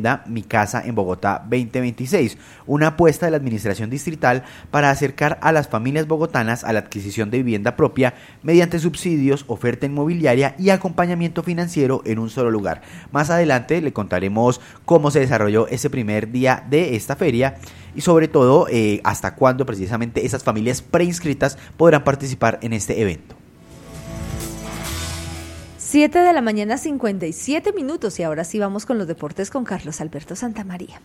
vivienda Mi Casa en Bogotá 2026, una apuesta de la administración distrital para acercar a las familias bogotanas a la adquisición de vivienda propia mediante subsidios, oferta inmobiliaria y acompañamiento financiero en un solo lugar. Más adelante le contaremos cómo se desarrolló ese primer día de esta feria y sobre todo hasta cuándo precisamente esas familias preinscritas podrán participar en este evento. 7:57 a.m. y ahora sí vamos con los deportes con Carlos Alberto Santamaría.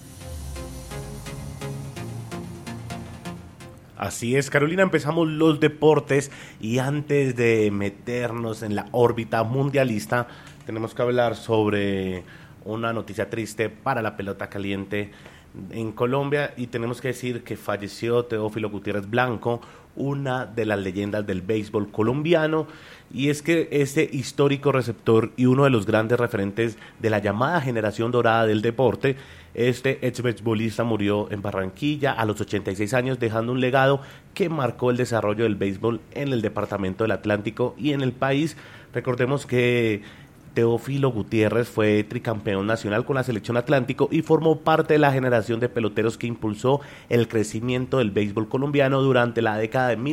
Así es, Carolina, empezamos los deportes y antes de meternos en la órbita mundialista tenemos que hablar sobre una noticia triste para la pelota caliente en Colombia y tenemos que decir que falleció Teófilo Gutiérrez Blanco, una de las leyendas del béisbol colombiano, y es que este histórico receptor y uno de los grandes referentes de la llamada generación dorada del deporte, este ex beisbolista murió en Barranquilla a los 86 años, dejando un legado que marcó el desarrollo del béisbol en el departamento del Atlántico y en el país. Recordemos que Teófilo Gutiérrez fue tricampeón nacional con la selección Atlántico y formó parte de la generación de peloteros que impulsó el crecimiento del béisbol colombiano durante la década de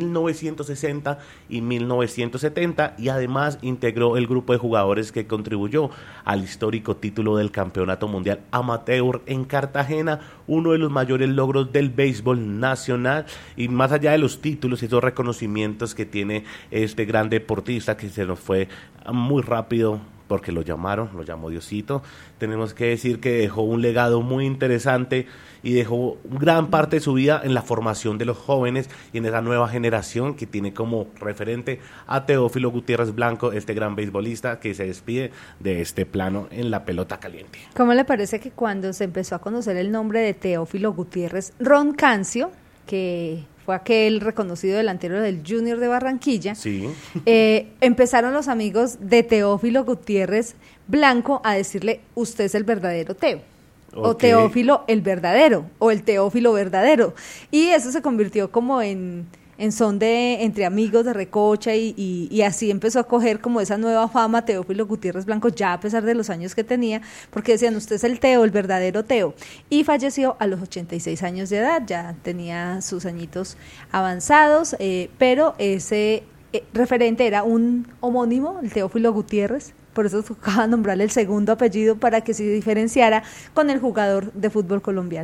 1960 y 1970 y además integró el grupo de jugadores que contribuyó al histórico título del Campeonato Mundial Amateur en Cartagena, uno de los mayores logros del béisbol nacional. Y más allá de los títulos y esos reconocimientos que tiene este gran deportista que se nos fue muy rápido porque lo llamó Diosito, tenemos que decir que dejó un legado muy interesante y dejó gran parte de su vida en la formación de los jóvenes y en esa nueva generación que tiene como referente a Teófilo Gutiérrez Blanco, este gran beisbolista que se despide de este plano en la pelota caliente. ¿Cómo le parece que cuando se empezó a conocer el nombre de Teófilo Gutiérrez Roncancio, que fue aquel reconocido delantero del Junior de Barranquilla, sí, empezaron los amigos de Teófilo Gutiérrez Blanco a decirle, usted es el verdadero Teo, o Teófilo el verdadero, o el Teófilo verdadero, y eso se convirtió como en son de entre amigos de recocha y así empezó a coger como esa nueva fama Teófilo Gutiérrez Blanco, ya a pesar de los años que tenía, porque decían, usted es el Teo, el verdadero Teo, y falleció a los 86 años de edad, ya tenía sus añitos avanzados, pero ese referente era un homónimo, el Teófilo Gutiérrez, por eso tocaba nombrarle el segundo apellido para que se diferenciara con el jugador de fútbol colombiano.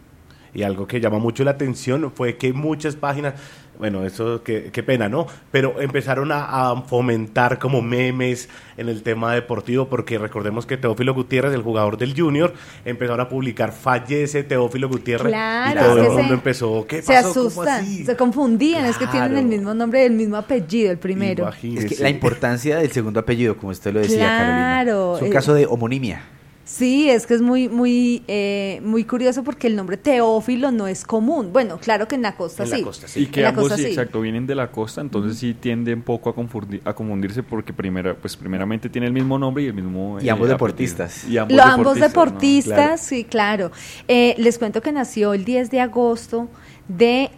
Y algo que llama mucho la atención fue que muchas páginas, bueno, eso qué pena, ¿no? Pero empezaron a fomentar como memes en el tema deportivo, porque recordemos que Teófilo Gutiérrez, el jugador del Junior, empezaron a publicar, fallece Teófilo Gutiérrez, claro, y todo el mundo empezó, ¿qué pasó? Se asustan, se confundían, claro. Es que tienen el mismo nombre, el mismo apellido, el primero. Imagínese. Es que la importancia del segundo apellido, como usted lo decía, claro, Carolina, es un caso de homonimia. Sí, es que es muy curioso porque el nombre Teófilo no es común. Bueno, claro que en la costa sí. Y que ambos sí, exacto, vienen de la costa, entonces sí tiende un poco a confundirse porque primeramente tiene el mismo nombre y el mismo y ambos deportistas. Y ambos deportistas, ¿no? Claro. Sí, claro. Les cuento que nació el 10 de agosto de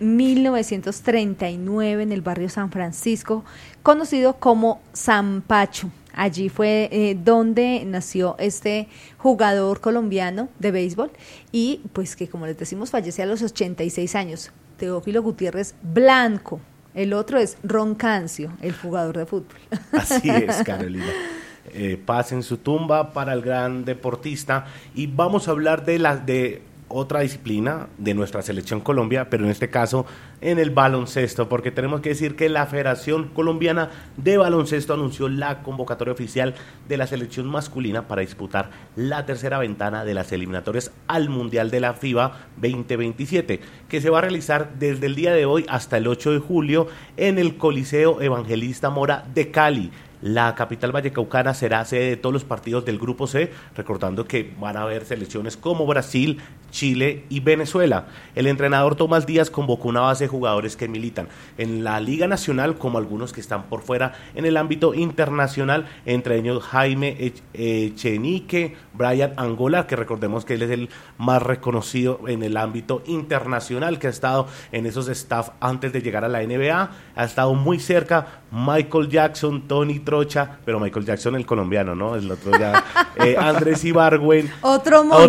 1939 en el barrio San Francisco, conocido como San Pacho. Allí fue donde nació este jugador colombiano de béisbol y pues que, como les decimos, falleció a los 86 años. Teófilo Gutiérrez Blanco, el otro es Roncancio, el jugador de fútbol. Así es, Carolina. Paz en su tumba para el gran deportista y vamos a hablar de otra disciplina de nuestra selección Colombia, pero en este caso en el baloncesto, porque tenemos que decir que la Federación Colombiana de Baloncesto anunció la convocatoria oficial de la selección masculina para disputar la tercera ventana de las eliminatorias al Mundial de la FIBA 2027, que se va a realizar desde el día de hoy hasta el 8 de julio en el Coliseo Evangelista Mora de Cali. La capital vallecaucana será sede de todos los partidos del Grupo C, recordando que van a haber selecciones como Brasil, Chile y Venezuela. El entrenador Tomás Díaz convocó una base de jugadores que militan en la Liga Nacional, como algunos que están por fuera en el ámbito internacional, entre ellos Jaime Echenique, Brian Angola, que recordemos que él es el más reconocido en el ámbito internacional, que ha estado en esos staff antes de llegar a la NBA, ha estado muy cerca, Michael Jackson, Tony Trocha, pero Michael Jackson el colombiano, ¿no? El otro ya, Andrés Ibargüen, otro